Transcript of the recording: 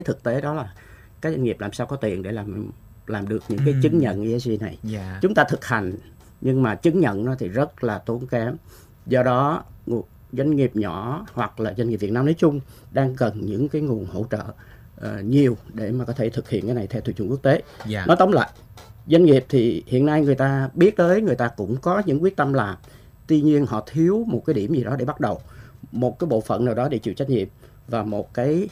thực tế đó là các doanh nghiệp làm sao có tiền để làm được những cái chứng nhận ESG này. Chúng ta thực hành nhưng mà chứng nhận nó thì rất là tốn kém. Do đó doanh nghiệp nhỏ hoặc là doanh nghiệp Việt Nam nói chung đang cần những cái nguồn hỗ trợ nhiều để mà có thể thực hiện cái này theo tiêu chuẩn quốc tế. Nói tóm lại, doanh nghiệp thì hiện nay người ta biết tới, người ta cũng có những quyết tâm làm. Tuy nhiên họ thiếu một cái điểm gì đó để bắt đầu, một cái bộ phận nào đó để chịu trách nhiệm và một cái